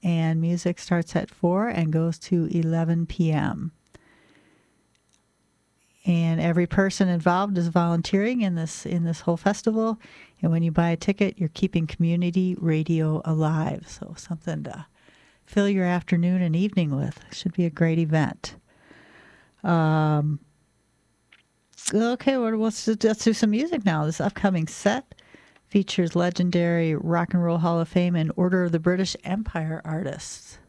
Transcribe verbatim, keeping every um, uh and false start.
and music starts at four and goes to eleven p.m. And every person involved is volunteering in this in this whole festival. And when you buy a ticket, you're keeping community radio alive. So something to fill your afternoon and evening with. Should be a great event. Um, okay, well, let's, let's do some music now. This upcoming set features legendary Rock and Roll Hall of Fame and Order of the British Empire artists.